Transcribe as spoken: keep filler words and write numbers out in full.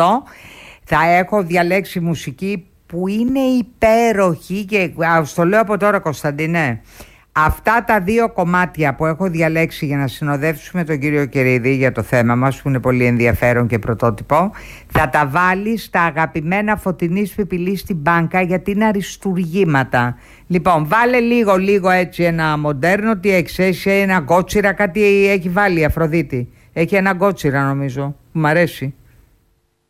αυτό. Θα έχω διαλέξει μουσική που είναι υπέροχη και στο λέω από τώρα, Κωνσταντινέ. Αυτά τα δύο κομμάτια που έχω διαλέξει για να συνοδεύσουμε τον κύριο Κερίδη για το θέμα μας, που είναι πολύ ενδιαφέρον και πρωτότυπο, θα τα βάλει στα αγαπημένα Φωτεινής Πιπηλής στην Μπάνκα, γιατί είναι αριστουργήματα. Λοιπόν, βάλε λίγο λίγο έτσι ένα μοντέρνο, τι εξαίσια, ένα γκότσιρα, κάτι έχει βάλει η Αφροδίτη. Έχει ένα γκότσιρα νομίζω, που μ' αρέσει.